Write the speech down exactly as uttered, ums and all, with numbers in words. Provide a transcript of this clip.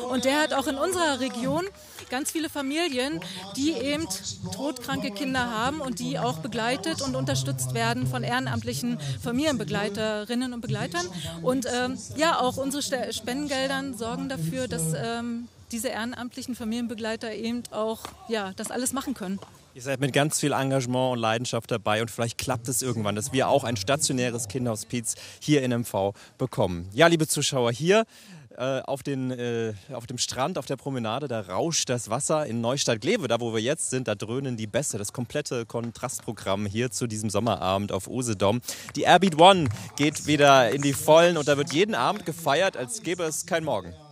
Und der hat auch in unserer Region ganz viele Familien, die eben todkranke Kinder haben und die auch begleitet und unterstützt werden von ehrenamtlichen Familienbegleiterinnen und Begleitern. Und ähm, ja, auch unsere Spendengeldern sorgen dafür, dass ähm, diese ehrenamtlichen Familienbegleiter eben auch ja, das alles machen können. Ihr seid mit ganz viel Engagement und Leidenschaft dabei und vielleicht klappt es irgendwann, dass wir auch ein stationäres Kinderhospiz hier in M V bekommen. Ja, liebe Zuschauer, hier äh, auf, den, äh, auf dem Strand, auf der Promenade, da rauscht das Wasser in Neustadt-Glewe, da wo wir jetzt sind, da dröhnen die Bässe, das komplette Kontrastprogramm hier zu diesem Sommerabend auf Usedom. Die Airbeat One geht wieder in die Vollen und da wird jeden Abend gefeiert, als gäbe es kein Morgen.